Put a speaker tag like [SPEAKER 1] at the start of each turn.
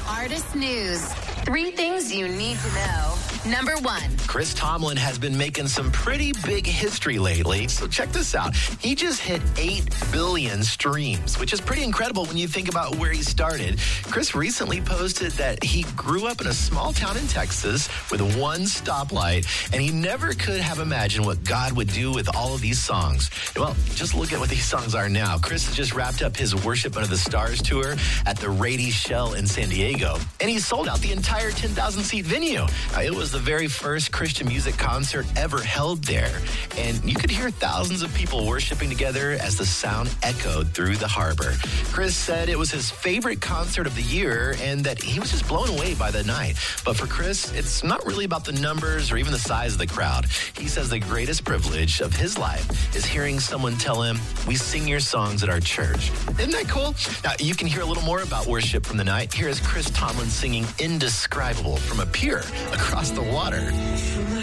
[SPEAKER 1] Artist News. 3 things you need to know. Number 1.
[SPEAKER 2] Chris Tomlin has been making some pretty big history lately, so check this out. He just hit 8 billion streams, which is pretty incredible when you think about where he started. Chris recently posted that he grew up in a small town in Texas with 1 stoplight, and he never could have imagined what God would do with all of these songs. Well, just look at what these songs are now. Chris has just wrapped up his Worship Under the Stars tour at the Rady Shell in San Diego, and he sold out the entire 10,000-seat venue. It was the very first Christian music concert ever held there, and you could hear thousands of people worshiping together as the sound echoed through the harbor. Chris said it was his favorite concert of the year and that he was just blown away by the night. But for Chris, it's not really about the numbers or even the size of the crowd. He says the greatest privilege of his life is hearing someone tell him, "We sing your songs at our church." Isn't that cool? Now, you can hear a little more about worship from the night. Here is Chris Tomlin singing Indescribable from a pier across the water.